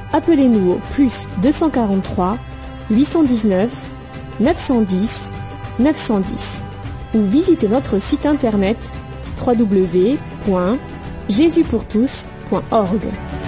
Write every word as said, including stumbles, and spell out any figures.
appelez-nous au plus deux cent quarante-trois huit cent dix-neuf neuf cent dix neuf cent dix ou visitez notre site internet w w w point jésus pour tous point org.